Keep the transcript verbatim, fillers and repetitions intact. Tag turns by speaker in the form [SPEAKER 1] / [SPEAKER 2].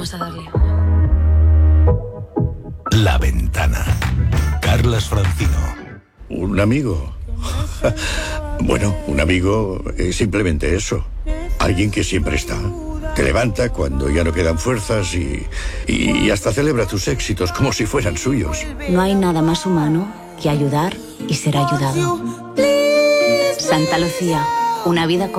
[SPEAKER 1] Vamos a darle.
[SPEAKER 2] La Ventana. Carlas Francino.
[SPEAKER 3] ¿Un amigo? Bueno, un amigo es simplemente eso. Alguien que siempre está. Te levanta cuando ya no quedan fuerzas y, y hasta celebra tus éxitos como si fueran suyos.
[SPEAKER 4] No hay nada más humano que ayudar y ser ayudado. Santa Lucía, una vida